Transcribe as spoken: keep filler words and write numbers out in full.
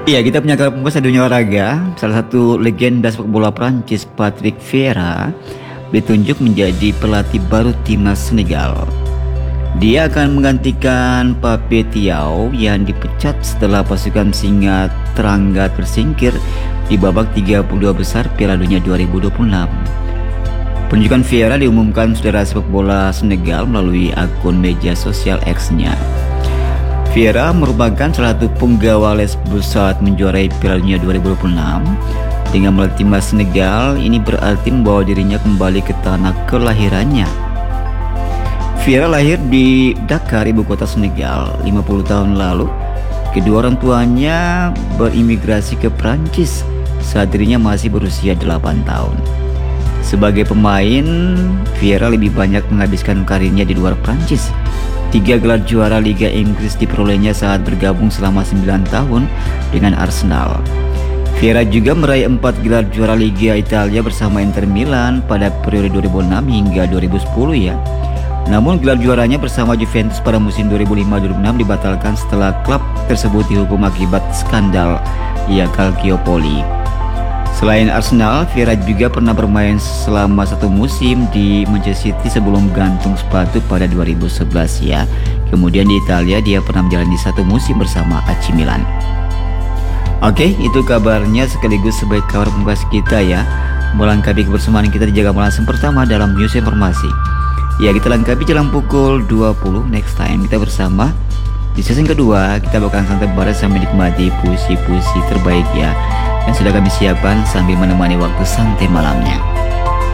Iya, kita punya kabar pembuka dunia olahraga. Salah satu legenda sepak bola Prancis, Patrick Vieira, ditunjuk menjadi pelatih baru timnas Senegal. Dia akan menggantikan Pape Thiaw yang dipecat setelah pasukan singa terangga tersingkir di babak tiga puluh dua besar Piala Dunia dua ribu dua puluh enam. Penunjukan Vieira diumumkan saudara sepak bola Senegal melalui akun media sosial X-nya. Vieira merupakan salah satu penggawa Lesbos saat menjuarai Piala Dunia dua ribu dua puluh enam. Dengan melatih timnas Senegal, ini berarti membawa dirinya kembali ke tanah kelahirannya. Vieira lahir di Dakar, ibu kota Senegal, lima puluh tahun lalu. Kedua orang tuanya berimigrasi ke Prancis saat dirinya masih berusia delapan tahun. Sebagai pemain, Vieira lebih banyak menghabiskan karirnya di luar Prancis. Tiga gelar juara Liga Inggris diperolehnya saat bergabung selama sembilan tahun dengan Arsenal. Vieira juga meraih empat gelar juara Liga Italia bersama Inter Milan pada periode dua ribu enam hingga dua ribu sepuluh ya. Namun gelar juaranya bersama Juventus pada musim dua ribu lima dua ribu enam dibatalkan setelah klub tersebut dihukum akibat skandal ya Calciopoli. Selain Arsenal, Vieira juga pernah bermain selama satu musim di Manchester City sebelum gantung sepatu pada dua ribu sebelas ya. Kemudian di Italia dia pernah menjalani satu musim bersama A C Milan. Oke, itu kabarnya sekaligus sebagai kabar pembahasan kita ya. Melengkapi kebersamaan kita di Jaga Langsung pertama dalam news informasi. Ya, kita lengkapi jelang pukul dua puluh next time kita bersama. Di season kedua kita bakalan santai bareng sambil menikmati puisi-puisi terbaik ya yang sudah kami siapkan sambil menemani waktu santai malamnya.